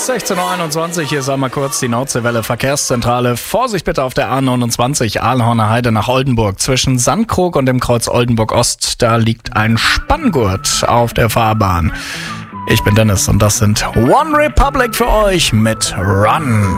16:21 Uhr, hier ist einmal kurz die Nordseewelle Verkehrszentrale. Vorsicht bitte auf der A29 Ahlhorner Heide nach Oldenburg. Zwischen Sandkrug und dem Kreuz Oldenburg Ost, da liegt ein Spanngurt auf der Fahrbahn. Ich bin Dennis und das sind One Republic für euch mit Run.